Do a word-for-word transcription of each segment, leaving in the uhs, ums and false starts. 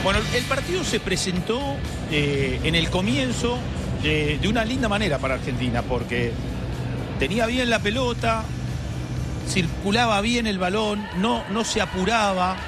Bueno, el partido se presentó eh, en el comienzo de, de una linda manera para Argentina, porque tenía bien la pelota, circulaba bien el balón, no, no se apuraba.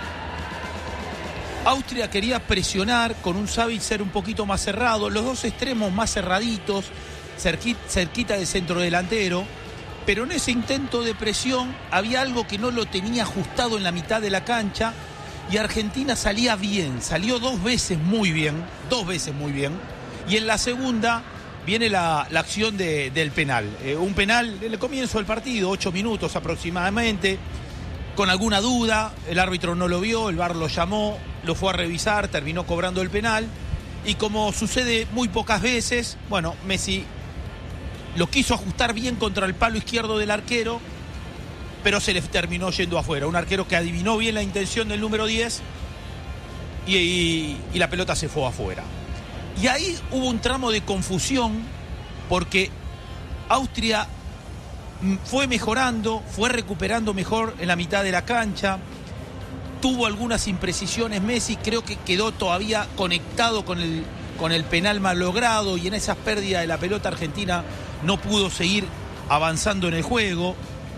Austria quería presionar con un Sabitzer un poquito más cerrado, los dos extremos más cerraditos, cerquita, cerquita del centro delantero, pero en ese intento de presión había algo que no lo tenía ajustado en la mitad de la cancha y Argentina salía bien, salió dos veces muy bien, dos veces muy bien, y en la segunda viene la, la acción de, del penal, eh, un penal en el comienzo del partido, ocho minutos aproximadamente, con alguna duda, el árbitro no lo vio, el V A R lo llamó, lo fue a revisar, terminó cobrando el penal, y como sucede muy pocas veces, bueno, Messi lo quiso ajustar bien contra el palo izquierdo del arquero, pero se le terminó yendo afuera. Un arquero que adivinó bien la intención del número diez y, y, y la pelota se fue afuera. Y ahí hubo un tramo de confusión porque Austria fue mejorando, fue recuperando mejor en la mitad de la cancha, tuvo algunas imprecisiones Messi, creo que quedó todavía conectado con el, con el penal mal logrado y en esas pérdidas de la pelota Argentina no pudo seguir avanzando en el juego.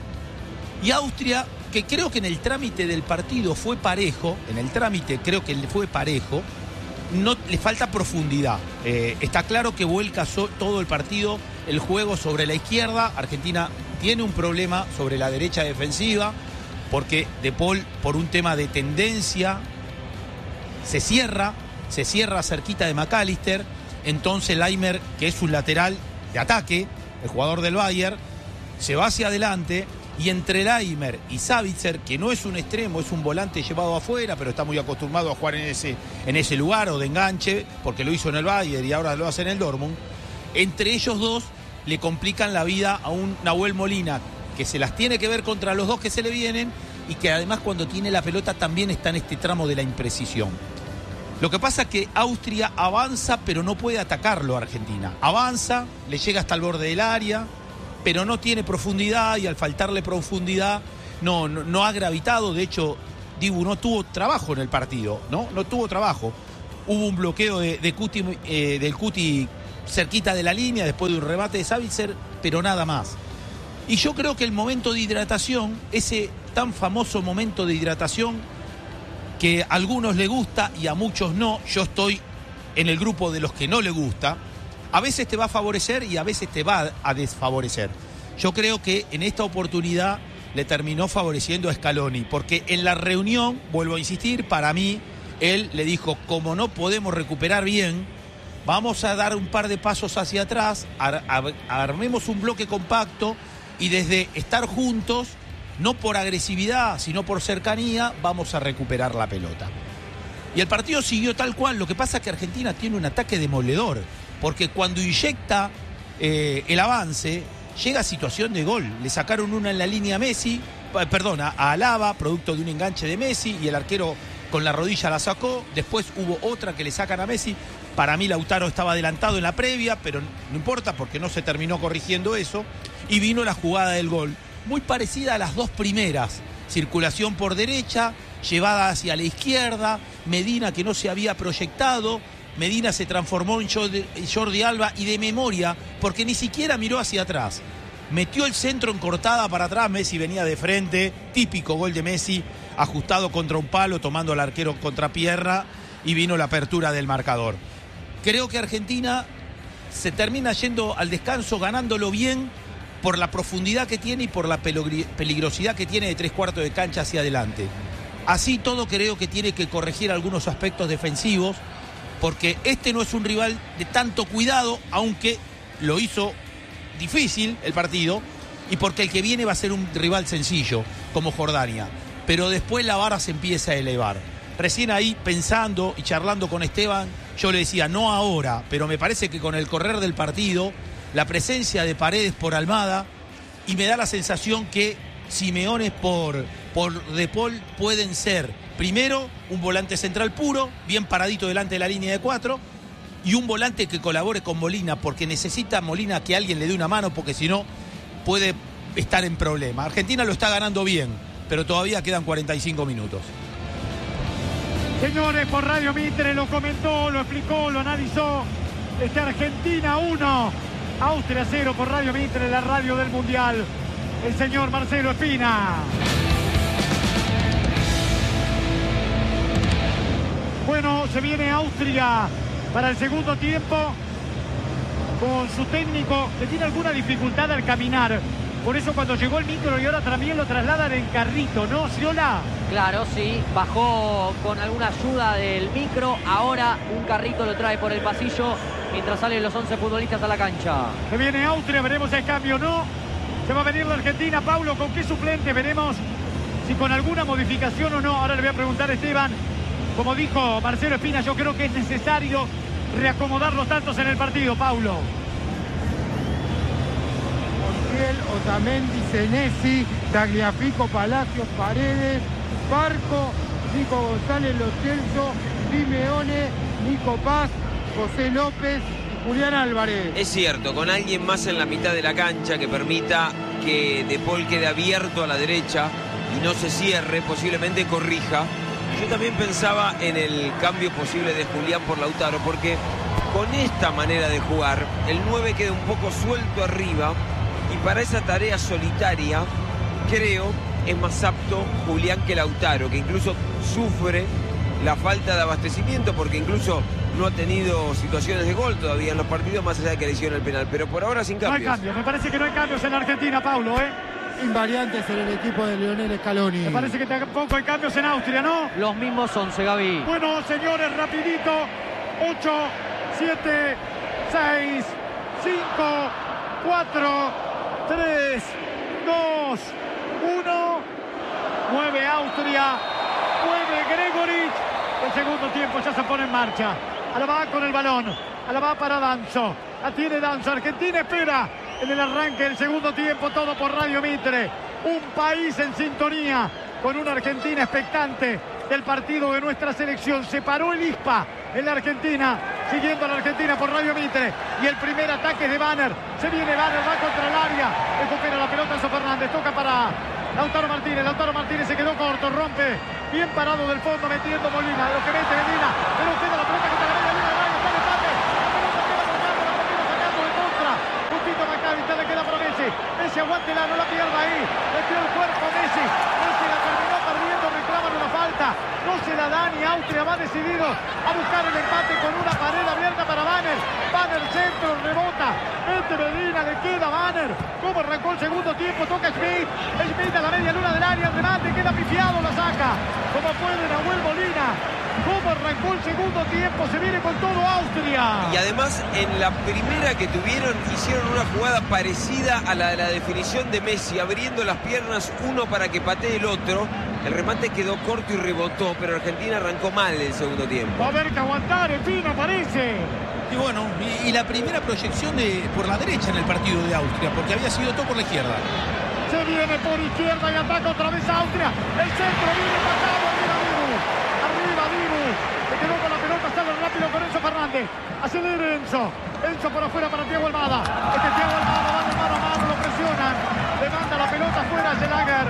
Y Austria, que creo que en el trámite del partido fue parejo, en el trámite creo que fue parejo, no le falta profundidad. Eh, está claro que vuelca so, todo el partido, el juego sobre la izquierda. Argentina tiene un problema sobre la derecha defensiva, porque De Paul, por un tema de tendencia, se cierra, se cierra cerquita de McAllister. Entonces Laimer, que es un lateral de ataque, el jugador del Bayern, se va hacia adelante. Y entre Laimer y Sabitzer, que no es un extremo, es un volante llevado afuera, pero está muy acostumbrado a jugar en ese, en ese lugar o de enganche, porque lo hizo en el Bayern y ahora lo hace en el Dortmund, entre ellos dos le complican la vida a un Nahuel Molina, que se las tiene que ver contra los dos que se le vienen y que además cuando tiene la pelota también está en este tramo de la imprecisión. Lo que pasa es que Austria avanza, pero no puede atacarlo a Argentina. Avanza, le llega hasta el borde del área, pero no tiene profundidad y al faltarle profundidad no, no, no ha gravitado. De hecho, Dibu no tuvo trabajo en el partido, ¿no? No tuvo trabajo. Hubo un bloqueo de, de Cuti, eh, del Cuti cerquita de la línea después de un remate de Sabitzer, pero nada más. Y yo creo que el momento de hidratación, ese tan famoso momento de hidratación que a algunos le gusta y a muchos no, yo estoy en el grupo de los que no le gusta, a veces te va a favorecer y a veces te va a desfavorecer. Yo creo que en esta oportunidad le terminó favoreciendo a Scaloni, porque en la reunión, vuelvo a insistir, para mí, él le dijo, como no podemos recuperar bien, vamos a dar un par de pasos hacia atrás, ar- ar- armemos un bloque compacto y desde estar juntos, no por agresividad, sino por cercanía, vamos a recuperar la pelota. Y el partido siguió tal cual. Lo que pasa es que Argentina tiene un ataque demoledor, porque cuando inyecta eh, el avance, llega a situación de gol. Le sacaron una en la línea a Messi, perdona, a Alaba, producto de un enganche de Messi, y el arquero con la rodilla la sacó. Después hubo otra que le sacan a Messi. Para mí Lautaro estaba adelantado en la previa, pero no importa porque no se terminó corrigiendo eso. Y vino la jugada del gol, muy parecida a las dos primeras. Circulación por derecha, llevada hacia la izquierda, Medina que no se había proyectado, Medina se transformó en Jordi Alba y de memoria, porque ni siquiera miró hacia atrás. Metió el centro en cortada para atrás, Messi venía de frente, típico gol de Messi, ajustado contra un palo, tomando al arquero contra pierna y vino la apertura del marcador. Creo que Argentina se termina yendo al descanso ganándolo bien por la profundidad que tiene y por la peligrosidad que tiene de tres cuartos de cancha hacia adelante. Así todo creo que tiene que corregir algunos aspectos defensivos, porque este no es un rival de tanto cuidado, aunque lo hizo difícil el partido, y porque el que viene va a ser un rival sencillo, como Jordania. Pero después la vara se empieza a elevar. Recién ahí, pensando y charlando con Esteban, yo le decía, no ahora, pero me parece que con el correr del partido, la presencia de Paredes por Almada, y me da la sensación que Simeone por, por De Paul pueden ser, primero, un volante central puro, bien paradito delante de la línea de cuatro, y un volante que colabore con Molina, porque necesita Molina que alguien le dé una mano, porque si no puede estar en problema. Argentina lo está ganando bien, pero todavía quedan cuarenta y cinco minutos. Señores, por Radio Mitre lo comentó, lo explicó, lo analizó. Este Argentina uno, Austria cero por Radio Mitre, la radio del Mundial. El señor Marcelo Espina. Bueno, se viene Austria para el segundo tiempo con su técnico que tiene alguna dificultad al caminar. Por eso cuando llegó el micro y ahora también lo trasladan en carrito, ¿no, Ciola? Claro, sí, bajó con alguna ayuda del micro, ahora un carrito lo trae por el pasillo mientras salen los once futbolistas a la cancha. Se viene Austria, veremos el cambio o no. Se va a venir la Argentina, Paulo, ¿con qué suplente? Veremos si con alguna modificación o no. Ahora le voy a preguntar a Esteban, como dijo Marcelo Espina, yo creo que es necesario reacomodar los tantos en el partido, Paulo. Otamendi, Senesi, Tagliafico, Palacios, Paredes, Barco, Nico González, Lo Celso, Simeone, Nico Paz, José López y Julián Álvarez. Es cierto, con alguien más en la mitad de la cancha que permita que De Paul quede abierto a la derecha y no se cierre, posiblemente corrija. Yo también pensaba en el cambio posible de Julián por Lautaro, porque con esta manera de jugar, el nueve queda un poco suelto arriba. Y para esa tarea solitaria, creo, es más apto Julián que Lautaro, que incluso sufre la falta de abastecimiento, porque incluso no ha tenido situaciones de gol todavía en los partidos, más allá de que le hicieron el penal. Pero por ahora sin cambios. No hay cambios, me parece que no hay cambios en Argentina, Paulo, ¿eh? Invariantes en el equipo de Lionel Scaloni. Me parece que tampoco hay cambios en Austria, ¿no? Los mismos once, Gaby. Bueno, señores, rapidito. ocho, siete, seis, cinco, cuatro... tres, dos, uno, mueve Austria, mueve Gregoritsch. El segundo tiempo ya se pone en marcha. Alaba con el balón, Alaba para Danzo. La tiene Danzo, Argentina espera en el arranque del segundo tiempo, todo por Radio Mitre. Un país en sintonía con una Argentina expectante del partido de nuestra selección. Se paró el I S P A en la Argentina, siguiendo a la Argentina por Radio Mitre. Y el primer ataque es de Banner. Se viene Banner, va contra el área. Recupera la pelota Enzo Fernández. Toca para Lautaro Martínez. Lautaro Martínez se quedó corto, rompe. Bien parado del fondo, metiendo Molina. De lo que mete Medina. Pero queda la pelota contra la media luna. Está el empate. La pelota queda marcando, la Argentina sacando de contra. Justito Maccabi, le queda para Messi. Messi aguántela, no la pierda ahí. Metió el cuerpo Messi. Messi la terminó perdiendo, reclaman una falta. No se la da ni Austria, va decidido a buscar el empate con una pared abierta para Banner. Banner centro, rebota, mete Medina, le queda Banner. Como arrancó el segundo tiempo, toca Schmidt. Schmidt a la media luna del área, el remate, queda pifiado, la saca. Como puede Nahuel Molina. Como arrancó el segundo tiempo, se viene con todo Austria. Y además, en la primera que tuvieron, hicieron una jugada parecida a la de la definición de Messi, abriendo las piernas uno para que patee el otro. El remate quedó corto y rebotó, pero Argentina arrancó mal el segundo tiempo. Va a haber que aguantar, en fin, parece. Y bueno, y, y la primera proyección de por la derecha en el partido de Austria, porque había sido todo por la izquierda. Se viene por izquierda y ataca otra vez a Austria. El centro viene pasado, arriba Dibu. Arriba Dibu. Se quedó con la pelota, sale rápido con Enzo Fernández. Acelera Enzo. Enzo por afuera para Thiago Almada. Este Thiago Almada va de mano a mano, lo presionan. Le manda la pelota afuera a Schlager.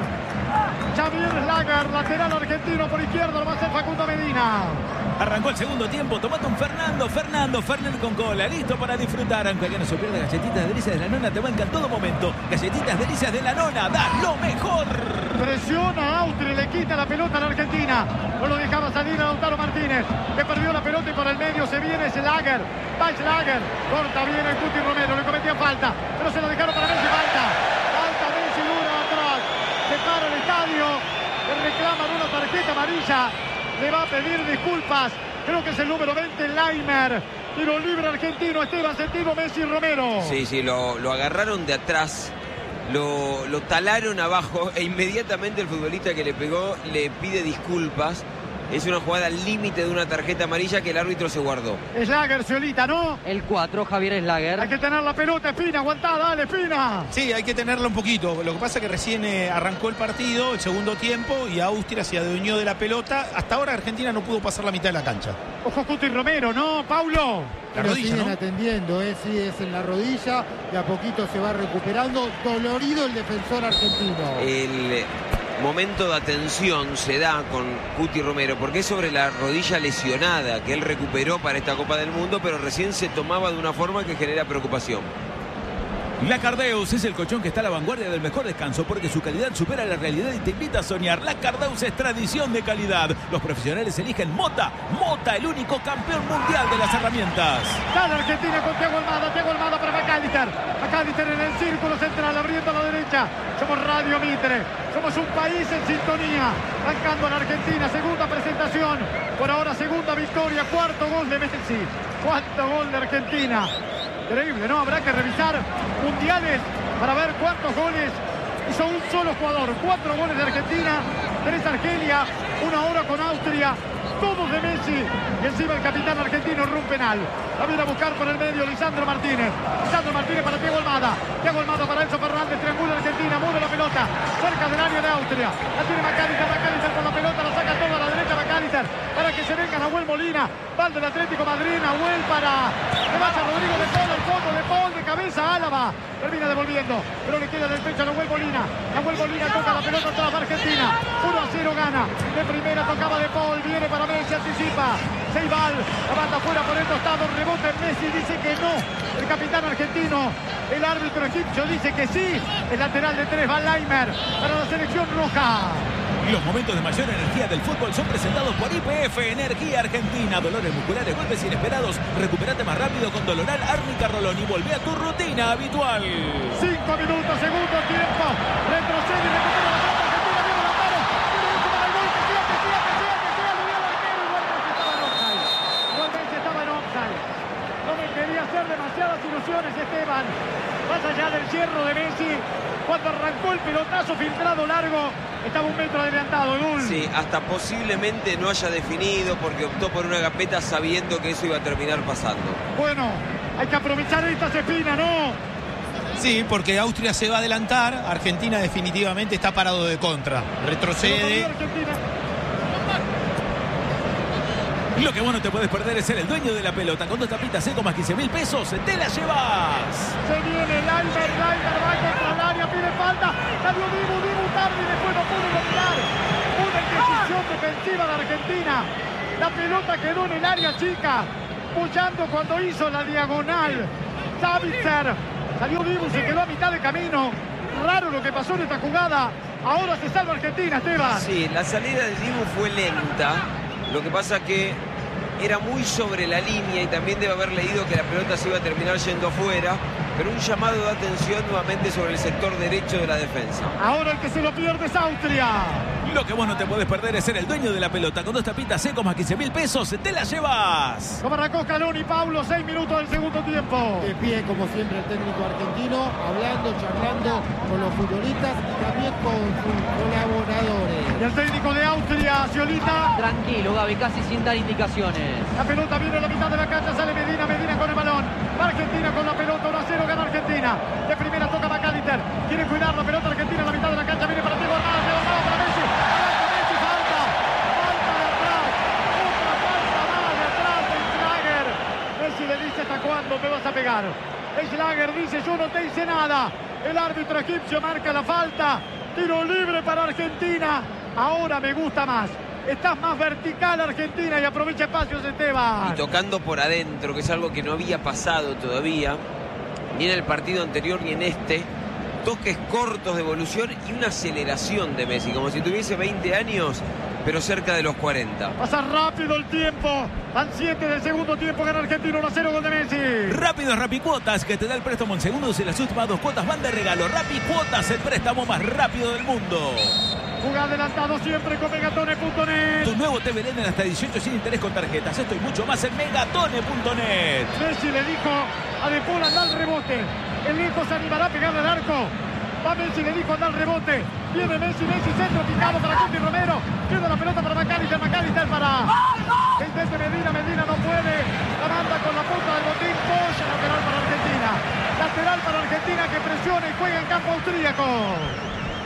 Javier Schlager, lateral argentino por izquierda, lo va a hacer Facundo Medina. Arrancó el segundo tiempo, tomate un Fernando, Fernando, Fernández con cola, listo para disfrutar. Aunque que no se pierda, galletitas delicias de la nona te bancan en todo momento. Galletitas delicias de la nona, da lo mejor. Presiona a Austria, le quita la pelota a la Argentina. No lo dejaba salir a Lautaro Martínez, que perdió la pelota y por el medio se viene Schlager. Va Schlager, corta bien el Cuti Romero, le cometía falta, pero se lo dejaron para Messi, falta. Falta Messi, dura atrás. Se para el estadio, le reclaman una tarjeta amarilla. Le va a pedir disculpas. Creo que es el número veinte, Laimer. Tiro libre argentino, Esteban, sentido Messi Romero. Sí, sí, lo, lo agarraron de atrás, lo, lo talaron abajo e inmediatamente el futbolista que le pegó le pide disculpas. Es una jugada al límite de una tarjeta amarilla que el árbitro se guardó. Schlager, Ciolita, ¿no? El cuatro, Javier Schlager. Hay que tener la pelota, Espina, aguantá, dale, Espina. Sí, hay que tenerla un poquito. Lo que pasa es que recién eh, arrancó el partido, el segundo tiempo, y Austria se adueñó de la pelota. Hasta ahora Argentina no pudo pasar la mitad de la cancha. Ojo, Cuti Romero, ¿no, Paulo? La Lo rodilla, siguen ¿no? atendiendo, ¿eh? Sí, es en la rodilla, de a poquito se va recuperando. Dolorido el defensor argentino. El momento de atención se da con Cuti Romero, porque es sobre la rodilla lesionada que él recuperó para esta Copa del Mundo, pero recién se tomaba de una forma que genera preocupación. La Cardeus es el colchón que está a la vanguardia del mejor descanso porque su calidad supera la realidad y te invita a soñar. La Cardeus es tradición de calidad. Los profesionales eligen Mota. Mota, el único campeón mundial de las herramientas. Gana Argentina con Thiago Almada. Thiago Almada para McAllister. McAllister en el círculo central, abriendo a la derecha. Somos Radio Mitre. Somos un país en sintonía. Arrancando en Argentina. Segunda presentación. Por ahora segunda victoria. Cuarto gol de Messi. Cuarto gol de Argentina. Increíble, ¿no? Habrá que revisar mundiales para ver cuántos goles hizo un solo jugador. Cuatro goles de Argentina, tres Argelia, una hora con Austria, todos de Messi. Y encima el capitán argentino rumba penal. La viene a buscar por el medio Lisandro Martínez. Lisandro Martínez para Thiago Almada. Thiago Almada para Enzo Fernández. Triangula Argentina, mueve la pelota cerca del área de Austria. La tiene McAllister, McAllister con la pelota, la saca toda a la derecha McAllister para que se venga Nahuel Molina. Val del Atlético Madrid, Nahuel para Rebacha Rodrigo de Paul, el fondo de Paul, de cabeza Álava. Termina devolviendo, pero le queda del pecho a Nahuel Molina. Nahuel Molina toca la pelota atrás de Argentina. uno a cero gana. De primera tocaba de Paul, viene para Messi, anticipa. Ceibal, la banda fuera por el costado, rebote Messi, dice que no. El capitán argentino, el árbitro egipcio dice que sí. El lateral de tres, Van Leimer, para la selección roja. Los momentos de mayor energía del fútbol son presentados por I P F Energía Argentina. Dolores musculares, golpes inesperados. Recupérate más rápido con Doloral Árnica Rolón y volvé a tu rutina habitual. Cinco minutos, segundo tiempo. Retrocede y recupera la pelota. Argentina viene la mano. Viene mucho para el gol. Que siga, que siga, que siga, que siga. Lo dio el arquero. Igual Messi estaba en offside. Igual Messi estaba en offside. No me quería hacer demasiadas ilusiones, Esteban. Más allá del cierre de Messi, cuando arrancó el pelotazo filtrado largo, estaba un metro adelantado, Edul. Sí, hasta posiblemente no haya definido porque optó por una gambeta sabiendo que eso iba a terminar pasando. Bueno, hay que aprovechar esta Cepina, ¿no? Sí, porque Austria se va a adelantar. Argentina definitivamente está parado de contra. Retrocede. Lo que vos no te puedes perder es ser el dueño de la pelota. Con dos tapitas seco más quince mil pesos, te la llevas. Se viene el Albert, Albert va contra el área, pide falta. Salió Dibu, Dibu tarde y después no pudo dominar. Una indecisión defensiva de Argentina. La pelota quedó en el área chica, puchando cuando hizo la diagonal. Savitzer, salió Dibu, se quedó a mitad de camino. Raro lo que pasó en esta jugada. Ahora se salva Argentina, Esteban. Sí, la salida de Dibu fue lenta. Lo que pasa que era muy sobre la línea y también debe haber leído que la pelota se iba a terminar yendo afuera, pero un llamado de atención nuevamente sobre el sector derecho de la defensa. Ahora el que se lo pierde es Austria. Lo que vos no te podés perder es ser el dueño de la pelota. Con dos tapitas secos más quince mil pesos, te la llevas. Como arrancó Scaloni, Paulo, seis minutos del segundo tiempo. De pie, como siempre, el técnico argentino, hablando, charlando con los futbolistas y también con sus colaboradores. Y el técnico de Austria, Sciolita. Tranquilo, Gaby, casi sin dar indicaciones. La pelota viene a la mitad de la cancha, sale Medina, Medina con el balón. Va Argentina con la pelota, uno a cero gana Argentina. De primera toca McAllister. Quiere cuidar la pelota Argentina a la mitad de la cancha, viene para Thiago Almada, Thiago Almada para Messi. Arranca Messi, falta. Falta de atrás. Otra falta más de atrás de Schlager. Messi le dice: ¿hasta cuándo me vas a pegar? Schlager dice: yo no te hice nada. El árbitro egipcio marca la falta. Tiro libre para Argentina. Ahora me gusta más. Estás más vertical Argentina y aprovecha espacios, Esteban. Y tocando por adentro, que es algo que no había pasado todavía, ni en el partido anterior ni en este. Toques cortos de evolución y una aceleración de Messi, como si tuviese veinte años, pero cerca de los cuarenta. Pasa rápido el tiempo. Van siete del segundo tiempo, gana Argentina, uno a cero, gol de Messi. Rápidos Rapicuotas, que te da el préstamo en segundos y las últimas dos cuotas van de regalo. Rapicuotas, el préstamo más rápido del mundo. Juega adelantado siempre con megatone punto net. Tu nuevo T V N en hasta dieciocho sin interés con tarjetas. Esto y mucho más en megatone punto net. Messi le dijo a De Paul: anda al rebote. El viejo se animará a pegarle al arco. Va Messi, le dijo: anda al rebote. Viene Messi, Messi, centro picado para Cuti Romero. Queda la pelota para McAllister, McAllister para el intento Medina, Medina no puede. La manda con la punta del botín. Polla, lateral para Argentina. Lateral para Argentina que presiona y juega en campo austríaco.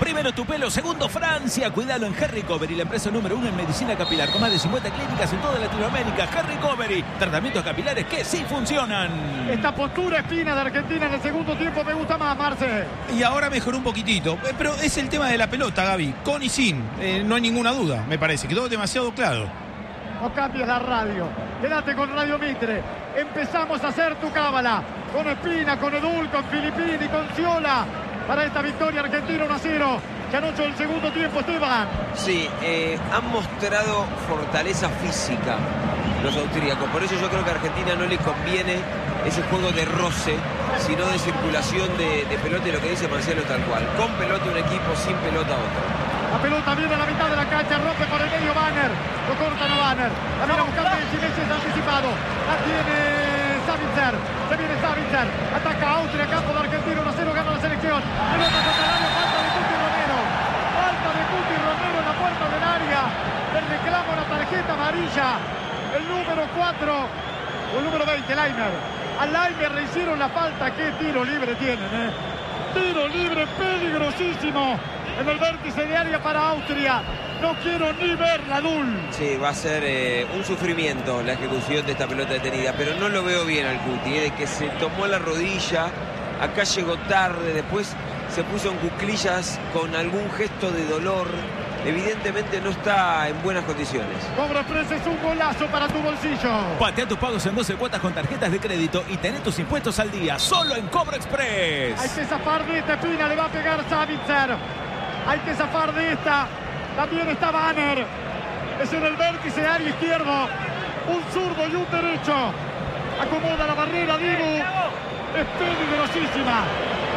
Primero tu pelo, segundo Francia. Cuídalo en Hair Recovery, la empresa número uno en medicina capilar, con más de cincuenta clínicas en toda Latinoamérica. Hair Recovery, tratamientos capilares que sí funcionan. Esta postura espina de Argentina en el segundo tiempo me gusta más, Marce. Y ahora mejoró un poquitito. Pero es el tema de la pelota, Gaby. Con y sin. Eh, no hay ninguna duda, me parece. Quedó demasiado claro. No cambies la radio. Quédate con Radio Mitre. Empezamos a hacer tu cábala. Con Espina, con Edul, con Filippini, con Ciola. Para esta victoria argentina uno a cero. Ya han hecho el segundo tiempo, Esteban. Sí, eh, han mostrado fortaleza física los austríacos. Por eso yo creo que a Argentina no le conviene ese juego de roce, sino de circulación de, de pelota, y lo que dice Marcelo tal cual. Con pelota un equipo, sin pelota otro. La pelota viene a la mitad de la cancha, rompe por el medio Banner. Lo cortan a Banner. La viene a buscar Messi, Messi es anticipado. La tiene Savitzer. Se viene Savitzer. Ataca a Austria, campo de Argentina, uno a cero, gana la selección. Pelota contra el área, falta de Cuti Romero. Falta de Cuti Romero en la puerta del área. Le reclama una tarjeta amarilla. El número cuatro o el número veinte, Laimer. A Laimer le hicieron la falta. Qué tiro libre tienen, eh. Tiro libre peligrosísimo en el vértice de área para Austria. No quiero ni verla, Dul. Sí, va a ser eh, un sufrimiento la ejecución de esta pelota detenida, pero no lo veo bien al Cuti, eh, de que se tomó la rodilla, acá llegó tarde, después se puso en cuclillas con algún gesto de dolor. Evidentemente no está en buenas condiciones. Cobro Express es un golazo para tu bolsillo. Patea tus pagos en doce cuotas con tarjetas de crédito y tené tus impuestos al día, solo en Cobro Express. Hay que zafar de esta. Espina, le va a pegar Savitzer. Hay que zafar de esta. También está Banner. Es en el vértice de área izquierdo. Un zurdo y un derecho. Acomoda la barrera, Dibu. Es peligrosísima.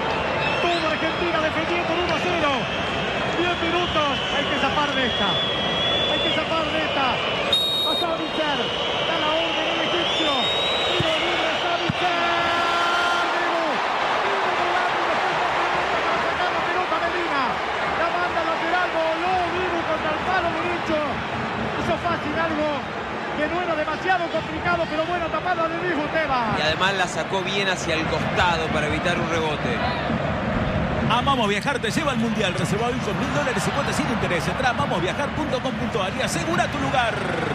Toda Argentina defendiendo el uno a cero. diez minutos. Hay que zafar de esta. Hay que zafar de esta. A Savitzer. Da la orden el egipcio. Tiro libre Savitzer. Dibu. Dibu volando y después para sacar la pelota Medina. La banda lateral voló Dibu contra el palo derecho. Hizo fácil algo que no era demasiado complicado, pero buena tapada de Dibu, Teba. Y además la sacó bien hacia el costado para evitar un rebote. Amamos Viajar te lleva al Mundial. Reserva hoy con mil dólares y cuotas sin interés. Entra a amamos viajar punto com punto a r y asegura tu lugar.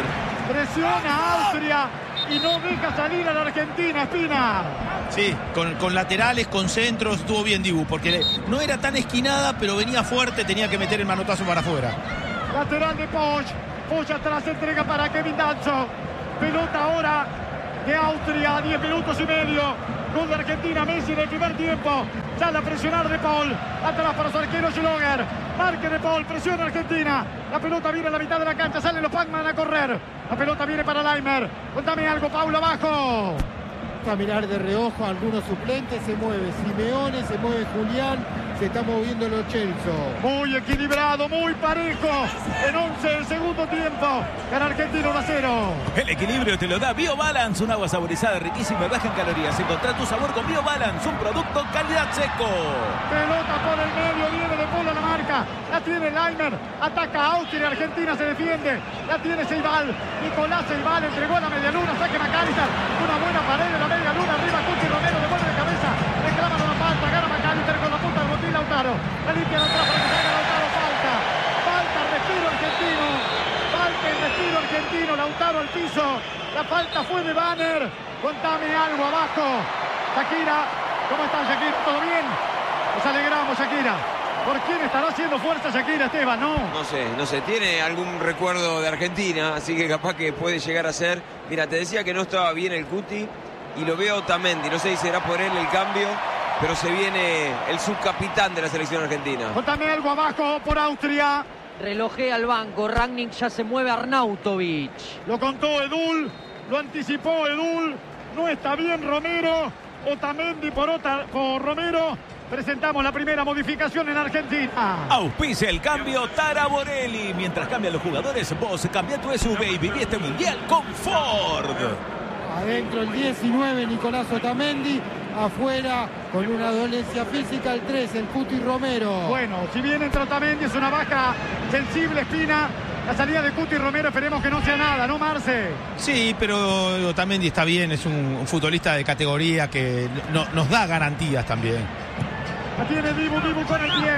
Presiona a Austria y no deja salir a la Argentina, Espina. Sí, con, con laterales, con centros, estuvo bien Dibu, porque no era tan esquinada, pero venía fuerte, tenía que meter el manotazo para afuera. Lateral de Poch. Poch atrás, entrega para Kevin Danzo. Pelota ahora de Austria, diez minutos y medio. Gol de Argentina, Messi en el primer tiempo. Sale a presionar De Paul. Atrás para su arquero Schlöger. Marque De Paul, presiona Argentina. La pelota viene a la mitad de la cancha. Salen los Pacman a correr. La pelota viene para Laimer. Contame algo, Paulo, abajo. A mirar de reojo a algunos suplentes. Se mueve Simeone, se mueve Julián. Se está moviendo Lo Celso. Muy equilibrado, muy parejo. En once el segundo tiempo. Gana Argentina uno a cero. El equilibrio te lo da BioBalance, un agua saborizada, riquísima y baja en calorías. Encontrá tu sabor con BioBalance, un producto calidad seco. Pelota por el medio, viene De Paul a la marca. La tiene Laimer. Ataca a Austria, Argentina se defiende. La tiene Ceibal. Nicolás Ceibal entregó a la medialuna. Saque McAllister. Una buena pared de la medialuna. Arriba Cuti Romero, devuelve de cabeza. Reclaman una falta. Gana McAllister con la punta del botín. Lautaro. La limpia de atrás para que salga Lautaro. Falta. Falta, respiro argentino. Falta el respiro argentino. Lautaro al piso. La falta fue de Banner. Contame algo abajo. Shakira. ¿Cómo están, Shakira? ¿Todo bien? Nos alegramos, Shakira. ¿Por quién estará haciendo fuerza Shakira, Esteban? No. No sé, no sé. Tiene algún recuerdo de Argentina, así que capaz que puede llegar a ser. Mira, te decía que no estaba bien el Cuti y lo veo Otamendi. No sé si será por él el cambio, pero se viene el subcapitán de la selección argentina. Contame algo abajo por Austria. Relojea al banco. Rangnick ya se mueve a Arnautovic. Lo contó Edul. Lo anticipó Edul. No está bien Romero. Otamendi por, Ota, por Romero. Presentamos la primera modificación en Argentina. Auspicia el cambio Tara Borelli. Mientras cambian los jugadores, vos cambia tu S U V y viví este mundial con Ford. Adentro el diecinueve, Nicolás Otamendi. Afuera, con una dolencia física, el tres, el Cuti Romero. Bueno, si bien entra Otamendi, es una baja sensible, Espina. La salida de Cuti Romero, esperemos que no sea nada, ¿no, Marce? Sí, pero Otamendi está bien, es un, un futbolista de categoría que no, nos da garantías también. La tiene Dibu, Dibu con el pie.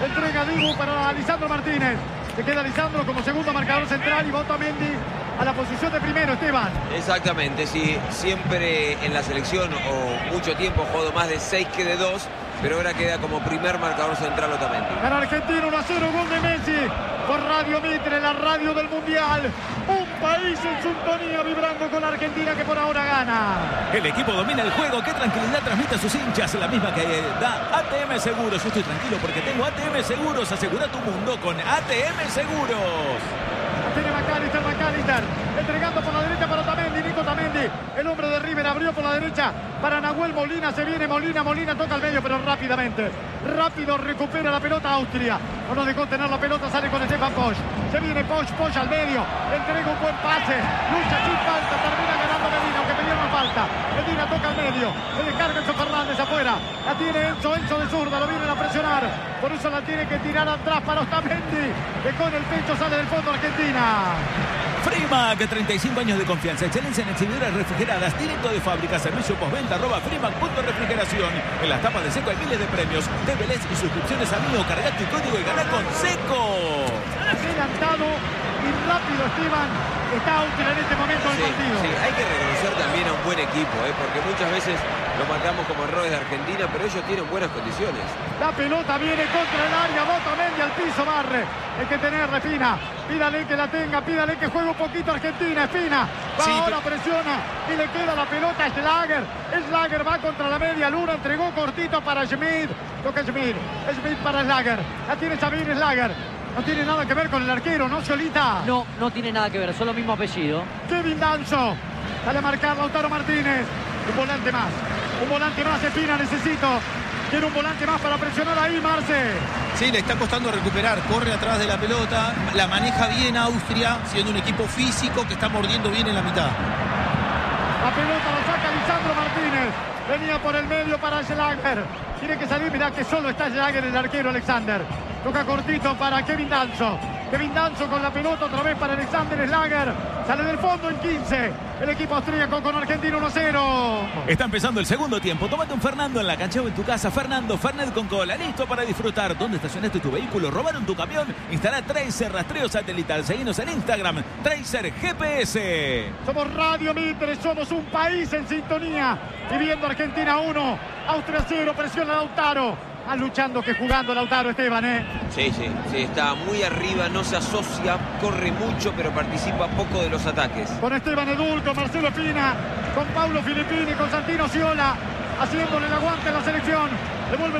Entrega Dibu para Lisandro Martínez. Se queda Lisandro como segundo marcador central y Otamendi a la posición de primero, Esteban. Exactamente, sí. Siempre en la selección o mucho tiempo ha jugado más de seis que de dos, pero ahora queda como primer marcador central Otamendi. Gana Argentina uno a cero, gol de Messi por Radio Mitre, la radio del Mundial. Un país en sintonía vibrando con la Argentina que por ahora gana. El equipo domina el juego. Qué tranquilidad transmite a sus hinchas. La misma que da A T M Seguros. Yo estoy tranquilo porque tengo A T M Seguros. Asegura tu mundo con A T M Seguros. Tiene McAllister, McAllister entregando por la derecha para Otamendi, Nico Otamendi, el hombre de River abrió por la derecha para Nahuel Molina, se viene Molina, Molina toca al medio pero rápidamente, rápido recupera la pelota Austria, no nos dejó tener la pelota, sale con Stefan Posch, se viene Posch, Posch al medio, entrega un buen pase, lucha sin falta, termina ganando Medina, aunque pidió una falta, Medina toca al medio, se descarga Enzo Fernández afuera, la tiene Enzo, Enzo de zurda, lo vienen a presionar, por eso la tiene que tirar atrás para Otamendi, que con el pecho sale del fondo Argentina. Frimac, treinta y cinco años de confianza, excelencia en exhibidoras refrigeradas, directo de fábrica, servicio postventa, arroba frimac punto refrigeración. En las tapas de Seco hay miles de premios, T V Ls y suscripciones amigo, carga tu código y gana con Seco. Adelantado y rápido, Esteban, está útil en este momento del sí, partido. Sí, hay que reconocer también a un buen equipo, ¿eh? Porque muchas veces lo marcamos como errores de Argentina, pero ellos tienen buenas condiciones. La pelota viene contra el área, Otamendi al piso, barre. Hay que tenerla, Espina. Pídale que la tenga, pídale que juegue un poquito Argentina, Espina. Va Sí, ahora, pero... presiona y le queda la pelota a Schlager. Schlager va contra la media luna, entregó cortito para Schmidt. Toca Schmidt, Schmidt para Schlager. La tiene Xavier Schlager. No tiene nada que ver con el arquero, ¿no, Solita? No, no tiene nada que ver, son los mismos apellidos. Kevin Danzo. Sale a marcar Lautaro Martínez. Un volante más. Un volante más, Espina, necesito. Quiere un volante más para presionar ahí, Marce. Sí, le está costando recuperar. Corre atrás de la pelota. La maneja bien Austria, siendo un equipo físico que está mordiendo bien en la mitad. La pelota la saca Lisandro Martínez. Venía por el medio para Schlager. Tiene que salir, mirá que solo está Schlager, el arquero Alexander. Toca cortito para Kevin Danzo. Kevin Danzo con la pelota otra vez para Alexander Schlager. Sale del fondo en quince. El equipo austríaco con Argentina uno a cero. Está empezando el segundo tiempo. Tómate un Fernando en la cancha o en tu casa. Fernando, Fernet con cola. Listo para disfrutar. ¿Dónde estacionaste tu vehículo? ¿Robaron tu camión? Instala Tracer rastreo satelital. Seguinos en Instagram. Tracer G P S. Somos Radio Mitre. Somos un país en sintonía. Viviendo Argentina uno. Austria cero. Presiona Lautaro. Más luchando que jugando Lautaro, Esteban, ¿eh? Sí, sí, sí, está muy arriba, no se asocia, corre mucho, pero participa poco de los ataques. Con Esteban Edul, con Marcelo Espina, con Paulo Filippini, con Santino Sciola, haciéndole el aguante a la selección. Devuelve